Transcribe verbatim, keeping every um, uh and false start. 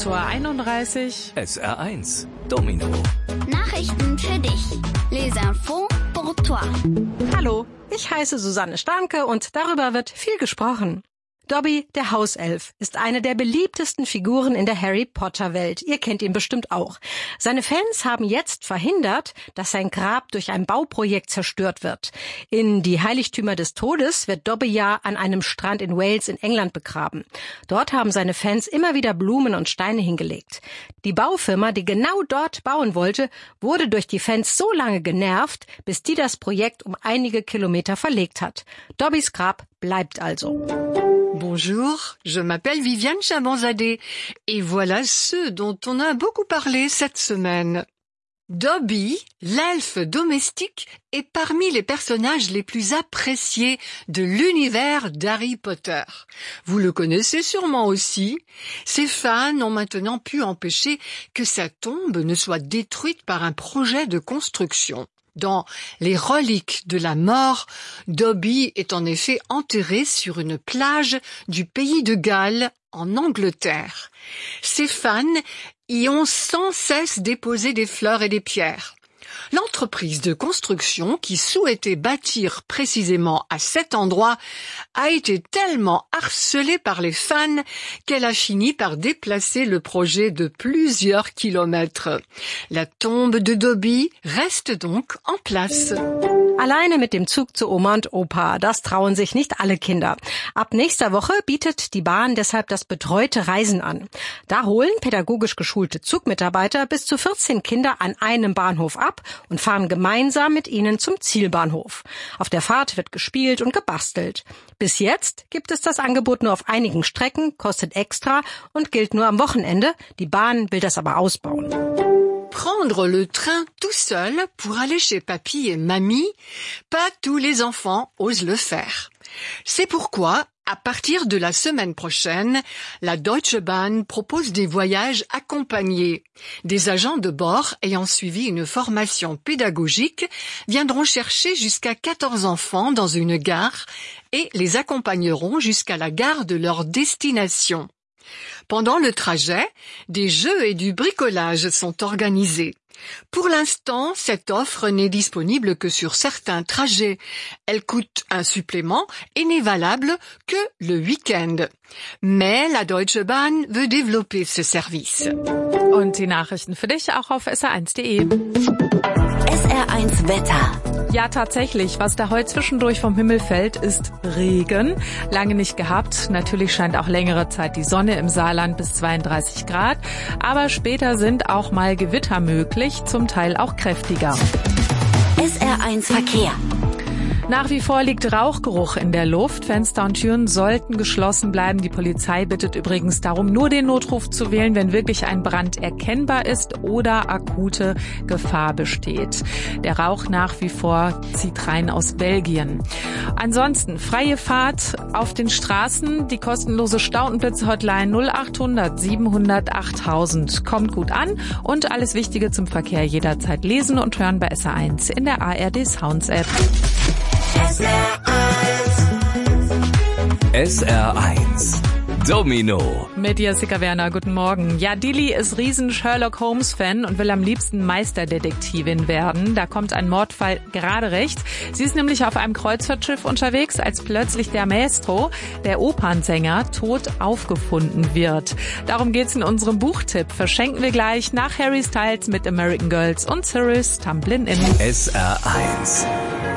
acht Uhr einunddreißig. S R eins, Domino. Nachrichten für dich. Les infos pour toi. Hallo, ich heiße Susanne Starnke und darüber wird viel gesprochen. Dobby, der Hauself, ist eine der beliebtesten Figuren in der Harry-Potter-Welt. Ihr kennt ihn bestimmt auch. Seine Fans haben jetzt verhindert, dass sein Grab durch ein Bauprojekt zerstört wird. In die Heiligtümer des Todes wird Dobby ja an einem Strand in Wales in England begraben. Dort haben seine Fans immer wieder Blumen und Steine hingelegt. Die Baufirma, die genau dort bauen wollte, wurde durch die Fans so lange genervt, bis die das Projekt um einige Kilometer verlegt hat. Dobbys Grab bleibt also. Bonjour, je m'appelle Viviane Chabanzadeh et voilà ceux dont on a beaucoup parlé cette semaine. Dobby, l'elfe domestique, est parmi les personnages les plus appréciés de l'univers d'Harry Potter. Vous le connaissez sûrement aussi. Ses fans ont maintenant pu empêcher que sa tombe ne soit détruite par un projet de construction. Dans les reliques de la mort, Dobby est en effet enterré sur une plage du pays de Galles, en Angleterre. Ses fans y ont sans cesse déposé des fleurs et des pierres. L'entreprise de construction qui souhaitait bâtir précisément à cet endroit a été tellement harcelée par les fans qu'elle a fini par déplacer le projet de plusieurs kilomètres. La tombe de Dobby reste donc en place. Alleine mit dem Zug zu Oma und Opa, das trauen sich nicht alle Kinder. Ab nächster Woche bietet die Bahn deshalb das betreute Reisen an. Da holen pädagogisch geschulte Zugmitarbeiter bis zu vierzehn Kinder an einem Bahnhof ab und fahren gemeinsam mit ihnen zum Zielbahnhof. Auf der Fahrt wird gespielt und gebastelt. Bis jetzt gibt es das Angebot nur auf einigen Strecken, kostet extra und gilt nur am Wochenende. Die Bahn will das aber ausbauen. Prendre le train tout seul pour aller chez papy et mamie, pas tous les enfants osent le faire. C'est pourquoi, à partir de la semaine prochaine, la Deutsche Bahn propose des voyages accompagnés. Des agents de bord ayant suivi une formation pédagogique viendront chercher jusqu'à quatorze enfants dans une gare et les accompagneront jusqu'à la gare de leur destination. Pendant le trajet, des jeux et du bricolage sont organisés. Pour l'instant, cette offre n'est disponible que sur certains trajets. Elle coûte un supplément et n'est valable que le week-end. Mais la Deutsche Bahn veut développer ce service. Und die Nachrichten für dich auch auf S R eins punkt de. S R eins Wetter. Ja, tatsächlich. Was da heute zwischendurch vom Himmel fällt, ist Regen. Lange nicht gehabt. Natürlich scheint auch längere Zeit die Sonne im Saarland bis zweiunddreißig Grad. Aber später sind auch mal Gewitter möglich, zum Teil auch kräftiger. S R eins Verkehr. Nach wie vor liegt Rauchgeruch in der Luft. Fenster und Türen sollten geschlossen bleiben. Die Polizei bittet übrigens darum, nur den Notruf zu wählen, wenn wirklich ein Brand erkennbar ist oder akute Gefahr besteht. Der Rauch nach wie vor zieht rein aus Belgien. Ansonsten freie Fahrt auf den Straßen. Die kostenlose Stauenblitz-Hotline null achthundert siebenhundert achttausend kommt gut an. Und alles Wichtige zum Verkehr jederzeit lesen und hören bei S R eins in der A R D Sounds App. S R eins, Domino. Mit Jessica Werner, guten Morgen. Ja, Dilly ist riesen Sherlock-Holmes-Fan und will am liebsten Meisterdetektivin werden. Da kommt ein Mordfall gerade recht. Sie ist nämlich auf einem Kreuzfahrtschiff unterwegs, als plötzlich der Maestro, der Opernsänger, tot aufgefunden wird. Darum geht's in unserem Buchtipp. Verschenken wir gleich nach Harry Styles mit American Girls und Cyrus Tumblin' In. S R eins.